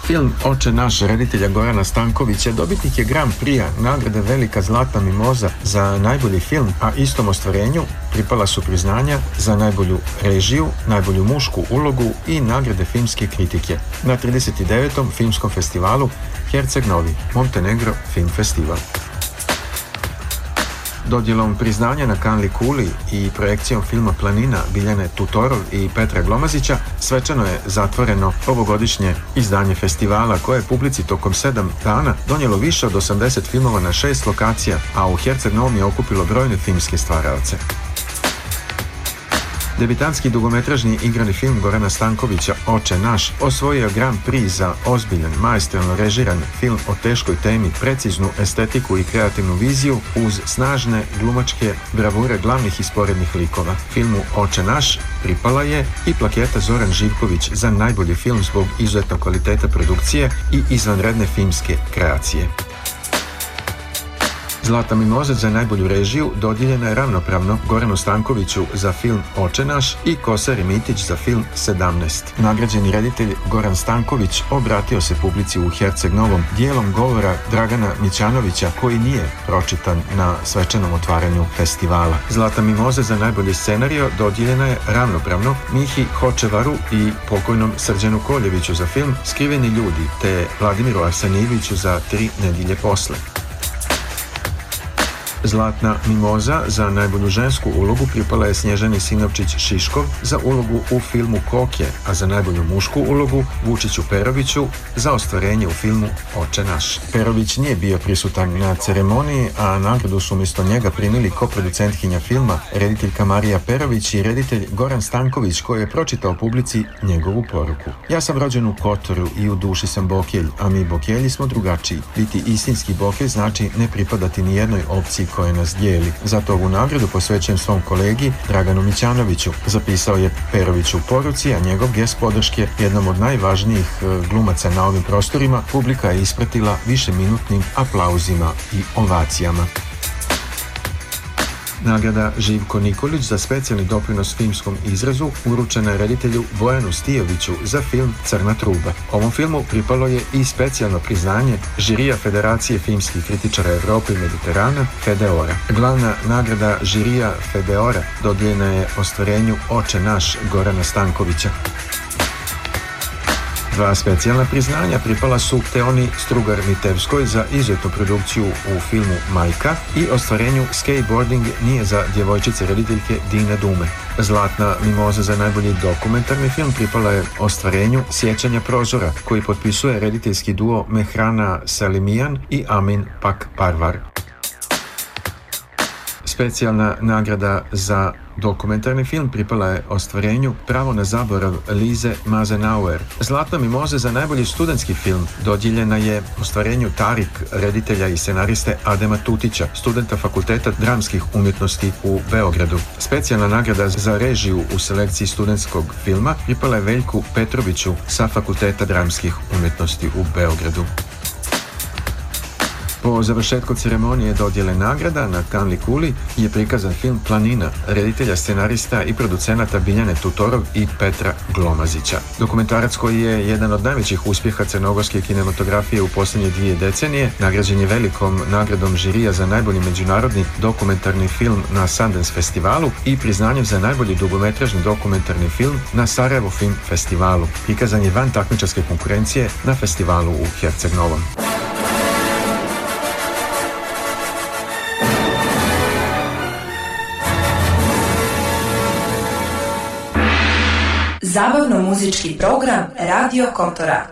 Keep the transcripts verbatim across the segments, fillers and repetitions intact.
Film Oče naš reditelja Gorana Stankovića dobitnik je Grand Prix nagrade Velika zlatna mimoza za najbolji film, a istom ostvarenju pripala su priznanja za najbolju režiju, najbolju mušku ulogu i nagrade filmske kritike na trideset devetom filmskom festivalu Herceg Novi, Montenegro Film Festival. Dodjelom priznanja na Kanli kuli i projekcijom filma Planina Biljane Tutorov i Petra Glomazića svečano je zatvoreno ovogodišnje izdanje festivala koje je publici tokom sedam dana donijelo više od osamdeset filmova na šest lokacija, a u Herceg Novom je okupilo brojne filmske stvaraoce. Debitanski dugometražni igrani film Gorana Stankovića Oče naš osvojio je Grand Prix za ozbiljan, maestralno režiran film o teškoj temi, preciznu estetiku i kreativnu viziju uz snažne glumačke bravure glavnih i sporednih likova. Filmu Oče naš pripala je i plaketa Zoran Živković za najbolji film zbog izuzetnog kvaliteta produkcije i izvanredne filmske kreacije. Zlatna mimoza za najbolju režiju dodijeljena je ravnopravno Goranu Stankoviću za film Oče naš i Kosari Mitić za film sedamnaest. Nagrađeni reditelj Goran Stanković obratio se publici u Herceg Novom dijelom govora Dragana Mićanovića koji nije pročitan na svečanom otvaranju festivala. Zlatna mimoza za najbolji scenario dodijeljena je ravnopravno Mihi Hočevaru i pokojnom Srđanu Koljeviću za film Skriveni ljudi te Vladimiru Arsenijeviću za Tri nedjelje posle. Zlatna mimoza za najbolju žensku ulogu pripala je Snježani Sinovčić Šiškov za ulogu u filmu Kokje, a za najbolju mušku ulogu Vučiću Peroviću za ostvarenje u filmu Oče naš. Perović nije bio prisutan na ceremoniji, a nagradu su umjesto njega primili koproducentkinja filma, rediteljka Marija Perović i reditelj Goran Stanković koji je pročitao publici njegovu poruku. Ja sam rođen u Kotoru i u duši sam Bokelj, a mi Bokelji smo drugačiji. Biti istinski Bokelj znači ne pripadati ni jednoj opciji koje nas dijeli. Zato ovu nagradu posvećujem svom kolegi Draganu Mićanoviću, zapisao je Perović u poruci, a njegov gest podrške jednom od najvažnijih glumaca na ovim prostorima publika je ispratila višeminutnim aplauzima i ovacijama. Nagrada Živko Nikolić za specijalni doprinos filmskom izrazu uručena je reditelju Bojanu Stijoviću za film Crna truba. Ovom filmu pripalo je i specijalno priznanje žirija Federacije filmskih kritičara Europe i Mediterana Fedeora. Glavna nagrada žirija Fedeora dodijeljena je ostvarenju Oče naš Gorana Stankovića. Dva specijalna priznanja pripala su Teoni Strugar-Mitevskoj za izuzetnu produkciju u filmu Majka i ostvarenju Skateboarding nije za djevojčice rediteljke Dine Dume. Zlatna mimoza za najbolji dokumentarni film pripala je ostvarenju Sjećanja prozora koji potpisuje rediteljski duo Mehrana Salimijan i Amin Pak Parvar. Specijalna nagrada za dokumentarni film pripala je ostvarenju Pravo na zaborav Lize Mazenauer. Zlatna mimoza za najbolji studentski film dodijeljena je ostvarenju Tarik, reditelja i scenariste Adema Tutića, studenta Fakulteta dramskih umjetnosti u Beogradu. Specijalna nagrada za režiju u selekciji studentskog filma pripala je Veljku Petroviću sa Fakulteta dramskih umjetnosti u Beogradu. Po završetku ceremonije dodjele nagrada na Kanli kuli je prikazan film Planina, reditelja, scenarista i producenata Biljane Tutorov i Petra Glomazića. Dokumentarac koji je jedan od najvećih uspjeha crnogorske kinematografije u posljednje dvije decenije, nagrađen je velikom nagradom žirija za najbolji međunarodni dokumentarni film na Sundance festivalu i priznanjem za najbolji dugometražni dokumentarni film na Sarajevo Film festivalu. Prikazan je van takmičarske konkurencije na festivalu u Herceg Novom. Zabavno-muzički program Radio Kotora.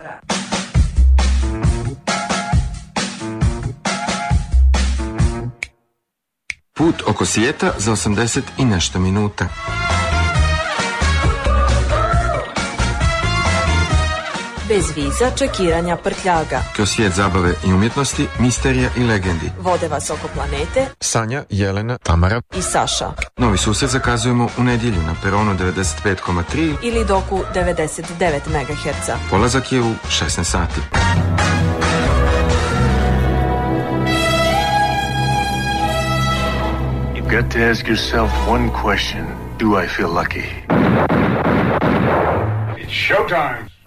Put oko svijeta za osamdeset i nešto minuta. Bez viza, čekiranja, prtljaga. Kroz svijet zabave i umjetnosti, misterija i legendi. Vode vas oko planete Sanja, Jelena, Tamara i Saša. Novi susret zakazujemo u nedjelju na peronu devedeset pet zarez tri ili doku devedeset devet megaherca. Polazak je u šesnaest sati. You've got to ask yourself one question. Do I feel lucky? It's showtime.